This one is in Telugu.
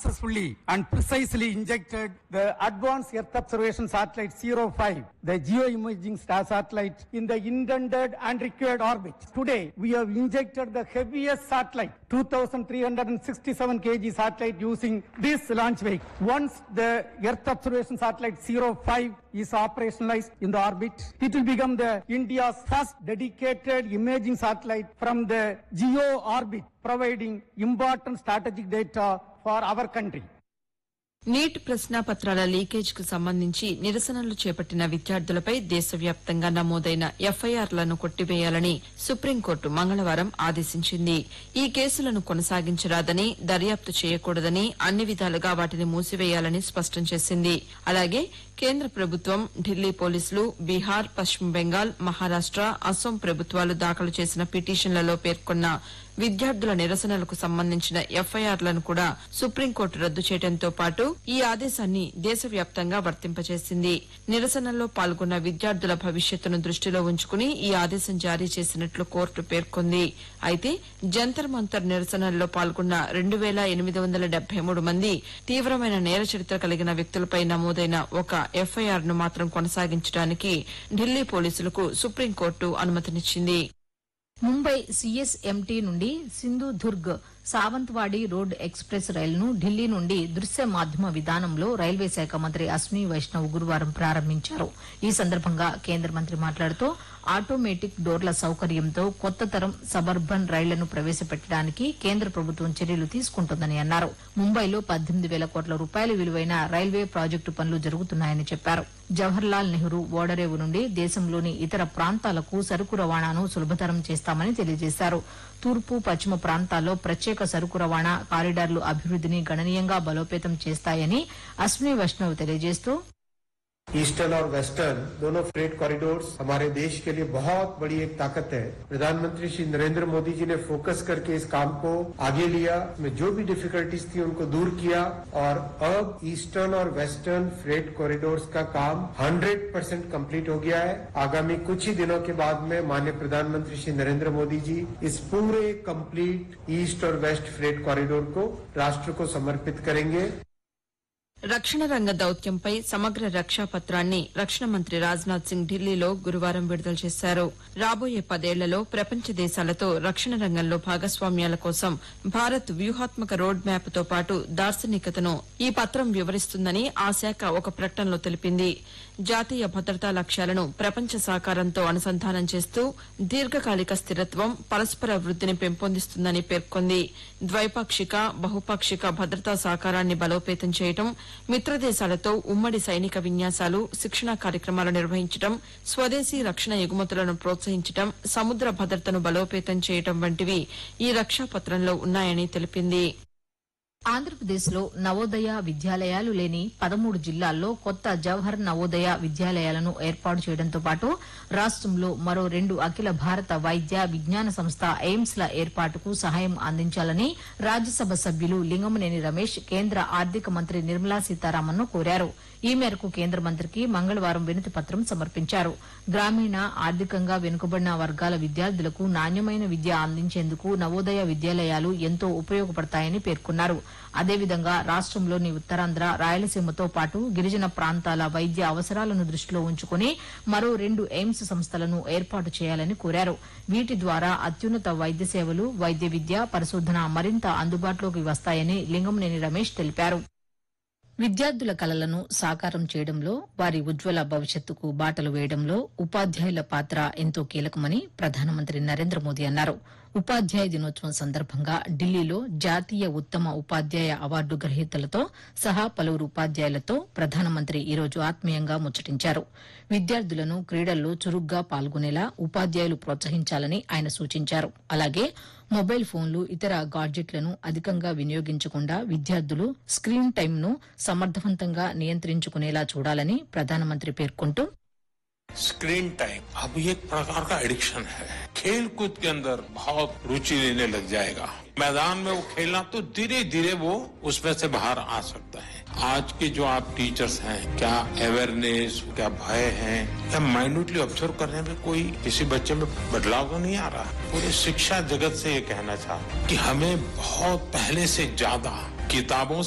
successfully and precisely injected the Advanced Earth Observation Satellite 05, the geoimaging satellite, in the intended and required orbit. Today, we have injected the heaviest satellite, 2,367 kg satellite, using this launch vehicle. Once the Earth Observation Satellite 05 is operationalized in the orbit, it will become the India's first dedicated imaging satellite from the geo orbit, providing important strategic data for our country. Neat ప్రశ్నాపత్రాల లీకేజ్కు సంబంధించి నిరసనలు చేపట్టిన విద్యార్థులపై దేశవ్యాప్తంగా నమోదైన ఎఫ్ఐఆర్లను కొట్టివేయాలని సుప్రీంకోర్టు మంగళవారం ఆదేశించింది. ఈ కేసులను కొనసాగించరాదని, దర్యాప్తు చేయకూడదని, అన్ని విధాలుగా వాటిని మూసివేయాలని స్పష్టం చేసింది. అలాగే కేంద్ర ప్రభుత్వం, ఢిల్లీ పోలీసులు, బీహార్, పశ్చిమ బెంగాల్, మహారాష్ట, అస్సోం ప్రభుత్వాలు దాఖలు చేసిన పిటిషన్లలో పేర్కొన్న విద్యార్థుల నిరసనలకు సంబంధించిన ఎఫ్ఐఆర్లను కూడా సుప్రీంకోర్టు రద్దు చేయడంతో పాటు ఈ ఆదేశాన్ని దేశవ్యాప్తంగా వర్తింపజేసింది. నిరసనల్లో పాల్గొన్న విద్యార్థుల భవిష్యత్తును దృష్టిలో ఉంచుకుని ఈ ఆదేశం జారీ చేసినట్లు కోర్టు పేర్కొంది. అయితే జంతర్ మంతర్ నిరసనల్లో పాల్గొన్న 2,873 మంది తీవ్రమైన నేర చరిత్ర కలిగిన వ్యక్తులపై నమోదైన ఒక ఎఫ్ఐఆర్ ను మాత్రం కొనసాగించడానికి ఢిల్లీ పోలీసులకు సుప్రీంకోర్టు అనుమతినిచ్చింది. ముంబై సిఎస్ఎంటీ నుండి సింధుదుర్గ్ సావంత్వాడి రోడ్ ఎక్స్ప్రెస్ రైలును ఢిల్లీ నుండి దృశ్య మాధ్యమ విధానంలో రైల్వే శాఖ మంత్రి అశ్విని వైష్ణవ్ గురువారం ప్రారంభించారు. ఈ సందర్భంగా కేంద్ర మంత్రి మాట్లాడుతూ ఆటోమేటిక్ డోర్ల సౌకర్యంతో కొత్త తరం సబర్బన్ రైళ్లను ప్రవేశపెట్టడానికి కేంద్ర ప్రభుత్వం చర్యలు తీసుకుంటోందని అన్నారు. ముంబైలో 18,000 కోట్ల రూపాయల విలువైన రైల్వే ప్రాజెక్టు పనులు జరుగుతున్నాయని చెప్పారు. జవహర్లాల్ నెహ్రూ ఓడరేవు నుండి దేశంలోని ఇతర ప్రాంతాలకు సరుకు రవాణాను సులభతరం చేస్తామని తెలియజేశారు. తూర్పు, పశ్చిమ ప్రాంతాల్లో ప్రత్యేక సరుకు రవాణా కారిడార్లు అభివృద్దిని గణనీయంగా బలోపేతం చేస్తాయని అశ్విని వైష్ణవ్ తెలియజేస్తూ ईस्टर्न और वेस्टर्न दोनों फ्रेट कॉरिडोर्स हमारे देश के लिए बहुत बड़ी एक ताकत है। प्रधानमंत्री श्री नरेंद्र मोदी जी ने फोकस करके इस काम को आगे लिया, में जो भी डिफिकल्टीज थी उनको दूर किया और अब ईस्टर्न और वेस्टर्न फ्रेट कॉरिडोर्स का काम 100% कंप्लीट हो गया है। आगामी कुछ ही दिनों के बाद में माननीय प्रधानमंत्री श्री नरेंद्र मोदी जी इस पूरे कंप्लीट ईस्ट और वेस्ट फ्रेट कॉरिडोर को राष्ट्र को समर्पित करेंगे। రక్షణ రంగ దౌత్యంపై సమగ్ర రక్షా పత్రాన్ని రక్షణ మంత్రి రాజ్నాథ్ సింగ్ ఢిల్లీలో గురువారం విడుదల చేశారు. రాబోయే 10 ఏళ్లలో ప్రపంచ దేశాలతో రక్షణ రంగంలో భాగస్వామ్యాల కోసం భారత్ వ్యూహాత్మక రోడ్ మ్యాప్ తో పాటు దార్శనికతను ఈ పత్రం వివరిస్తుందని ఆ శాఖ ఒక ప్రకటనలో తెలిపింది. జాతీయ భద్రతా లక్ష్యాలను ప్రపంచ సహకారంతో అనుసంధానం చేస్తూ దీర్ఘకాలిక స్థిరత్వం, పరస్పర వృద్దిని పెంపొందిస్తుందని పేర్కొంది. ద్వైపాక్షిక, బహుపాక్షిక భద్రతా సహకారాన్ని బలోపేతం చేయడం, మిత్రదేశాలతో ఉమ్మడి సైనిక విన్యాసాలు, శిక్షణా కార్యక్రమాలు నిర్వహించడం, స్వదేశీ రక్షణ ఎగుమతులను ప్రోత్సహించడం, సముద్ర భద్రతను బలోపేతం చేయడం వంటివి ఈ రక్షా పత్రంలో ఉన్నాయని తెలిపింది. ఆంధ్రప్రదేశ్లో నవోదయ విద్యాలయాలు లేని 13 జిల్లాల్లో కొత్త జవహర్ నవోదయ విద్యాలయాలను ఏర్పాటు చేయడంతో పాటు రాష్టంలో మరో 2 అఖిల భారత వైద్య విజ్ఞాన సంస్థ ఎయిమ్స్ ల ఏర్పాటుకు సహాయం అందించాలని రాజ్యసభ సభ్యులు లింగమనేని రమేష్ కేంద్ర ఆర్థిక మంత్రి నిర్మలా సీతారామన్ ను కోరారు. ఈ మేరకు కేంద్ర మంత్రికి మంగళవారం వినతి పత్రం సమర్పించారు. గ్రామీణ, ఆర్థికంగా వెనుకబడిన వర్గాల విద్యార్థులకు నాణ్యమైన విద్య అందించేందుకు నవోదయ విద్యాలయాలు ఎంతో ఉపయోగపడతాయని పేర్కొన్నారు. అదేవిధంగా రాష్టంలోని ఉత్తరాంధ్ర, రాయలసీమతో పాటు గిరిజన ప్రాంతాల వైద్య అవసరాలను దృష్టిలో ఉంచుకుని మరో 2 ఎయిమ్స్ సంస్థలను ఏర్పాటు చేయాలని కోరారు. వీటి ద్వారా అత్యున్నత వైద్య సేవలు, వైద్య విద్య, పరిశోధన మరింత అందుబాటులోకి వస్తాయని లింగమనేని రమేష్ తెలిపారు. విద్యార్థుల కలలను సాకారం చేయడంలో, వారి ఉజ్వల భవిష్యత్తుకు బాటలు వేయడంలో ఉపాధ్యాయుల పాత్ర ఎంతో కీలకమని ప్రధానమంత్రి నరేంద్ర మోదీ అన్నారు. ఉపాధ్యాయ దినోత్సవం సందర్భంగా ఢిల్లీలో జాతీయ ఉత్తమ ఉపాధ్యాయ అవార్డు గ్రహీతలతో సహా పలువురు ఉపాధ్యాయులతో ప్రధానమంత్రి ఈరోజు ఆత్మీయంగా ముచ్చటించారు. విద్యార్థులను క్రీడల్లో చురుగ్గా పాల్గొనేలా ఉపాధ్యాయులు ప్రోత్సహించాలని ఆయన సూచించారు. అలాగే మొబైల్ ఫోన్లు, ఇతర గాడ్జెట్లను అధికంగా వినియోగించకుండా విద్యార్థులు స్క్రీన్ టైంను సమర్థవంతంగా నియంత్రించుకునేలా చూడాలని ప్రధానమంత్రి పేర్కొంటూ स्क्रीन टाइम अब ये एक प्रकार का एडिक्शन है। खेल कूद के अंदर बहुत रुचि लेने लग जाएगा। मैदान में वो खेलना तो धीरे धीरे वो उसमें से बाहर आ सकता है। आज के जो आप टीचर्स हैं, क्या अवेयरनेस, क्या भय है, क्या माइन्यूटली ऑब्जर्व करने में कोई किसी बच्चे में बदलाव तो नहीं आ रहा। पूरे शिक्षा जगत से ये कहना चाहूँ कि हमें बहुत पहले से ज्यादा किताबों